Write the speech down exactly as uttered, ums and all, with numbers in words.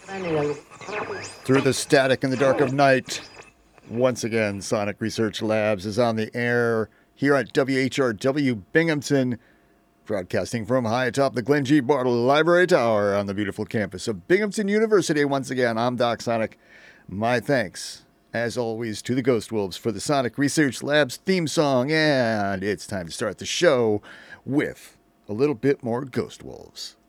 Through the static in the dark of night, once again, Sonic Research Labs is on the air here at W H R W Binghamton, broadcasting from high atop the Glenn G. Bartle Library Tower on the beautiful campus of Binghamton University. Once again, I'm Doc Sonic. My thanks, as always, to the Ghost Wolves for the Sonic Research Labs theme song, and it's time to start the show with a little bit more Ghost Wolves.